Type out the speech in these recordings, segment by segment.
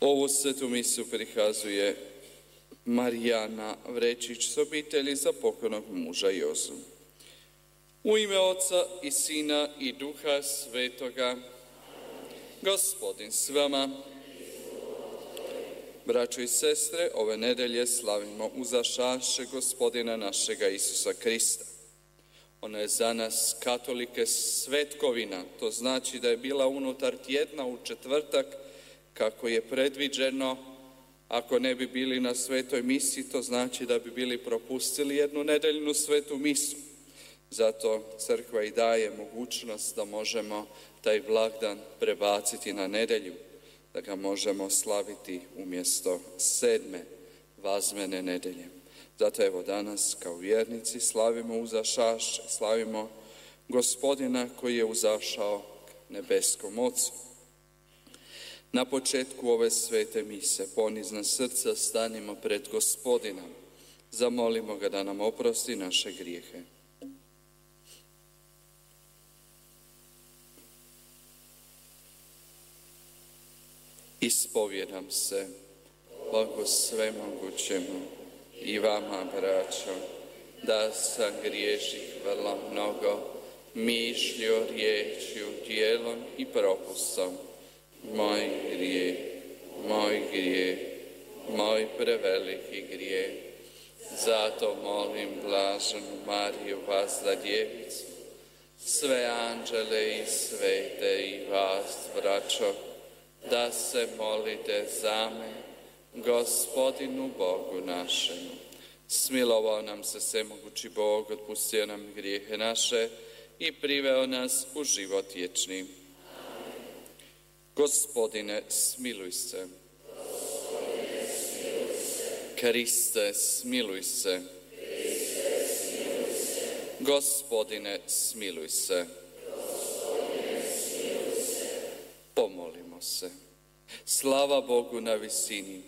Ovu svetu misu prikazuje Marijana Vrečić s obitelji za pokojnog muža Jozu. U ime Oca i Sina i Duha Svetoga, Gospodin s vama. Braćo i sestre, ove nedelje slavimo uzašašće Gospodina našega Isusa Krista. Ona je za nas katolike svetkovina, to znači da je bila unutar tjedna u četvrtak, kako je predviđeno. Ako ne bi bili na svetoj misi, to znači da bi bili propustili jednu nedeljnu svetu misu. Zato crkva i daje mogućnost da možemo taj blagdan prebaciti na nedjelju, da ga možemo slaviti umjesto 7. vazmene nedelje. Zato evo danas kao vjernici slavimo uzašašće, slavimo Gospodina koji je uzašao k nebeskom Ocu. Na početku ove svete mise ponizna srca stanimo pred Gospodina, zamolimo ga da nam oprosti naše grijehe. Ispovjedam se Bogu svemogućemu i vama, braćo, da sam griješih vrlo mnogo, mišlju, riječju, djelom i propustom. Moj moj preveliki grijeh. Zato molim blaženu Mariju, vazda djevicu, sve anđele i svete i vas, braćo, da se molite za me, Gospodinu Bogu našemu. Smilovao nam se svemogući Bog, otpustio nam grijehe naše i priveo nas u život vječni. Gospodine, smiluj se. Kriste, smiluj se. Gospodine, smiluj se. Pomolimo se. Slava Bogu na visini.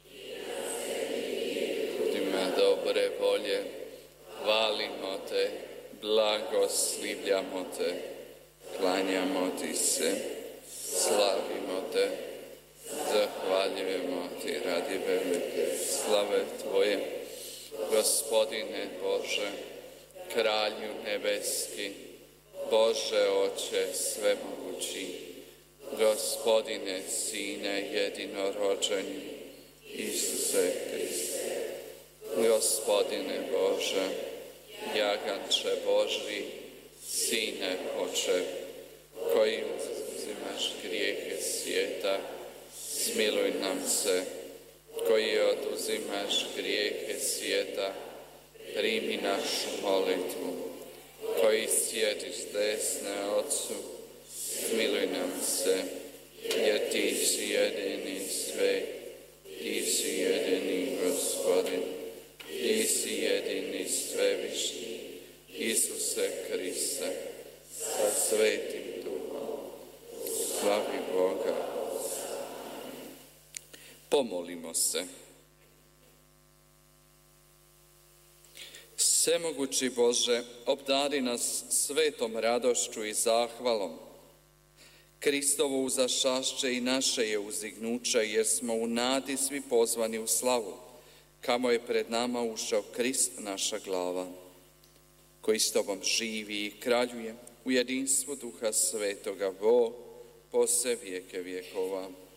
Ljudima dobre volje, hvalimo te, blagoslivljamo te, klanjamo ti se, slavimo te, zahvaljujemo ti radi velike slave tvoje, Gospodine Bože, Kralju nebeski, Bože Oče svemogući, Gospodine Sine jedinorođeni, Isuse Kriste, Gospodine Bože, jaganče Božji, Sine Oče, koji uzimaš grijehe svijeta, smiluj nam se. Koji oduzimaš grijehe svijeta, primi našu molitvu. Koji sjediš desne Otcu, smiluj nam se, jer ti si jedini sve, ti si jedini Gospodin, ti si jedini svevišnji, Isuse Kriste, sa svetim Duhom, slavi Boga. Pomolimo se. Svemogući Bože, obdari nas svetom radošću i zahvalom. Kristovo uzašašće i naše je uzdignuće, jer smo u nadi svi pozvani u slavu, kamo je pred nama ušao Krist, naša glava, koji s tobom živi i kraljuje u jedinstvu Duha Svetoga, Bog, po sve vijeke vjekova.